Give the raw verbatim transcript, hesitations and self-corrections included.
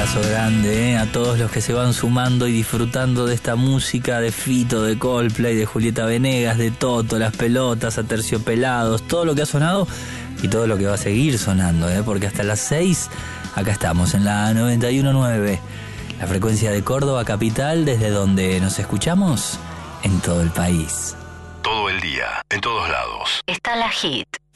abrazo grande eh, a todos los que se van sumando y disfrutando de esta música de Fito, de Coldplay, de Julieta Venegas, de Toto, Las Pelotas, Aterciopelados, todo lo que ha sonado y todo lo que va a seguir sonando, eh, porque hasta las seis acá estamos en la noventa y uno punto nueve, la frecuencia de Córdoba capital, desde donde nos escuchamos en todo el país. Todo el día, en todos lados. Está la Hit.